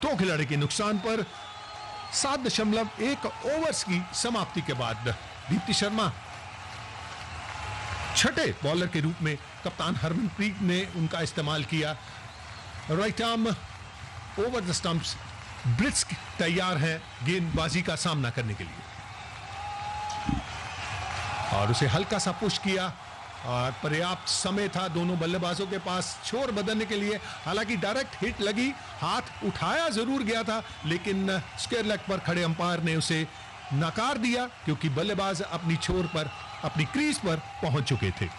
2 खिलाड़ी के नुकसान पर 7.1 ओवर्स की समाप्ति के बाद दीप्ति शर्मा छठे बॉलर के रूप में कप्तान हरमनप्रीत ने उनका इस्तेमाल किया। Right arm over the stumps, Brits तैयार है गेंदबाजी का सामना करने के लिए और उसे हल्का सा पुश किया और पर्याप्त समय था दोनों बल्लेबाजों के पास छोर बदलने के लिए। हालांकि डायरेक्ट हिट लगी, हाथ उठाया जरूर गया था, लेकिन स्क्वायर लेग पर खड़े अंपायर ने उसे नकार दिया क्योंकि बल्लेबाज अपनी छोर पर, अपनी क्रीज पर पहुंच चुके थे।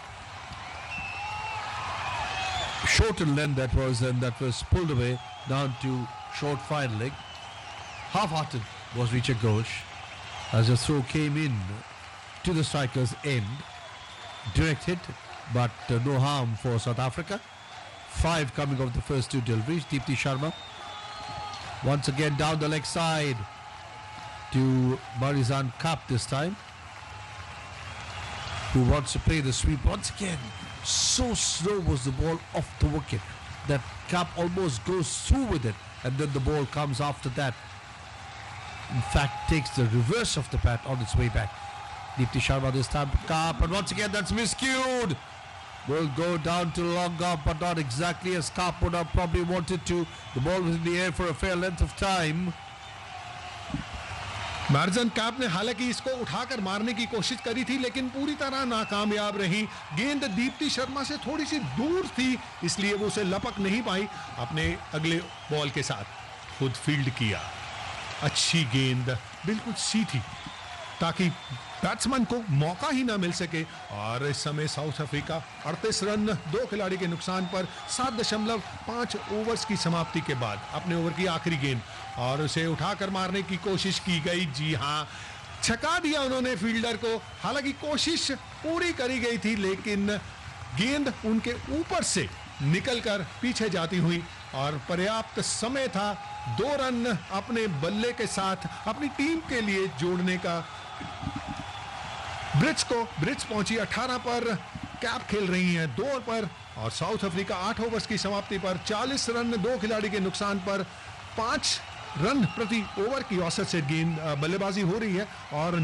Short in length that was pulled away down to short fine leg. Half-hearted was Richard Ghosh as the throw came in to the striker's end. Direct hit, but no harm for South Africa. 5 coming off the first 2 deliveries. Deepti Sharma once again down the leg side to Marizan Kaap this time, who wants to play the sweep once again. So slow was the ball off the wicket that Kaap almost goes through with it, and then the ball comes after that. In fact, takes the reverse of the bat on its way back. Deepti Sharma this time, Kaap, and once again that's miscued. Will go down to long off, but not exactly as Kaap would have probably wanted to. The ball was in the air for a fair length of time. मार्जन काप ने हालांकि इसको उठाकर मारने की कोशिश करी थी, लेकिन पूरी तरह नाकामयाब रही। गेंद दीप्ति शर्मा से थोड़ी सी दूर थी, इसलिए वो उसे लपक नहीं पाई। अपने अगले बॉल के साथ खुद फील्ड किया। अच्छी गेंद, बिल्कुल सीधी, ताकि बैट्समैन को मौका ही ना मिल सके। और इस समय साउथ अफ्रीका 38 रन 2 खिलाड़ी के नुकसान पर 7.5 ओवर्स की समाप्ति के बाद अपने ओवर की आखिरी गेंद और उसे उठाकर मारने की कोशिश की गई। जी हां, छका दिया उन्होंने फील्डर को। हालांकि कोशिश पूरी करी गई थी, लेकिन गेंद उनके ऊपर से निकलकर पीछे जाती हुई और पर्याप्त समय था 2 रन अपने बल्ले के साथ अपनी टीम के लिए जोड़ने का। ब्रिट्स पहुंची 18 पर, कैप खेल रही हैं 2 पर और साउथ अफ्रीका 8 ओवर्स की समाप्ति पर 40 रन 2 खिलाड़ी के नुकसान पर 5 रन प्रति ओवर की औसत से गेंद बल्लेबाजी हो रही है और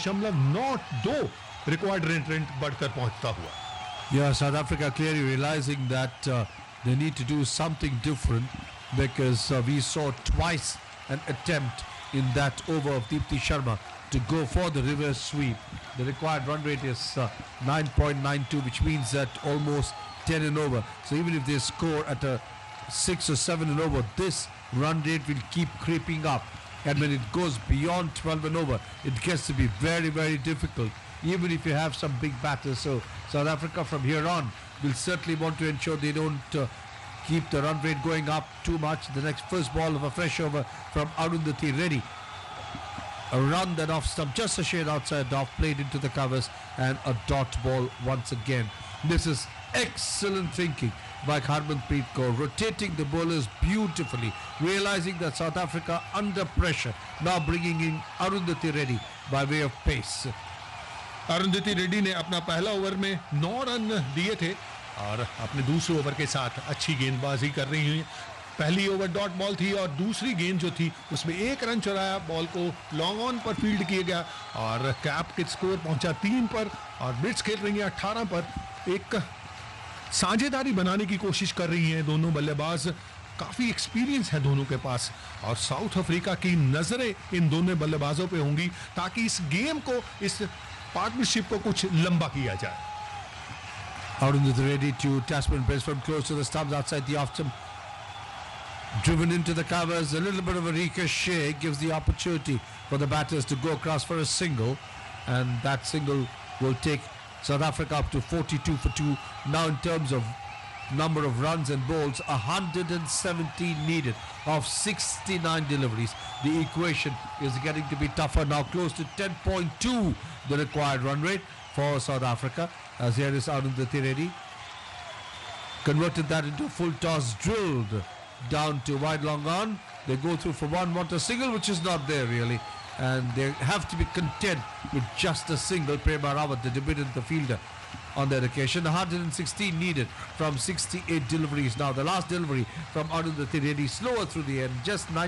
9.92 रिक्वायर्ड रन बढ़कर पहुंचता हुआ। Yeah, South Africa clearly realizing that they need to do something different because we saw twice an attempt in that over of Deepti Sharma to go for the reverse sweep. The required run rate is 9.92, which means that almost 10 and over. So even if they score at a 6 or 7 and over, this run rate will keep creeping up. And when it goes beyond 12 and over, it gets to be very, very difficult, even if you have some big batters. So South Africa from here on will certainly want to ensure they don't keep the run rate going up too much. The next first ball of a fresh over from Arundhati Reddy. A run that off stump, just a shade outside off, played into the covers, and a dot ball once again. This is excellent thinking by Harmanpreet Kaur, rotating the bowlers beautifully, realizing that South Africa under pressure, now bringing in Arundhati Reddy by way of pace. Arundhati Reddy ने अपना पहला over में 9 run दिए थे और अपने दूसरे over के साथ अच्छी गेंदबाजी कर रही हुई। पहली ओवर डॉट बॉल थी और दूसरी गेंद जो थी उसमें 1 रन चुराया, बॉल को लॉन्ग ऑन पर फील्ड किया गया और कैप के स्कोर पहुंचा 3 पर और ब्रिट्स खेल रही है 18 पर। एक साझेदारी बनाने की कोशिश कर रही हैं दोनों बल्लेबाज, काफी एक्सपीरियंस है दोनों के पास और साउथ अफ्रीका की नजरें इन दोनों बल्लेबाजों पे होंगी ताकि इस गेम को, इस पार्टनरशिप को कुछ लंबा किया जाए। Arundhati Reddy to Tasman Press from close to the stumps outside the off stump. Driven into the covers, a little bit of a ricochet gives the opportunity for the batters to go across for a single, and that single will take South Africa up to 42 for 2. Now in terms of number of runs and bowls, 117 needed of 69 deliveries. The equation is getting to be tougher now, close to 10.2 the required run rate for South Africa. As here is Arundhati Reddy, converted that into a full toss, drilled down to wide long on. They go through for one, want a single, which is not there really, and they have to be content with just a single. Prema Rawat, the debutant, the fielder on that occasion. 116 needed from 68 deliveries. Now the last delivery from Arundhati Reddy, slower through the end, just 9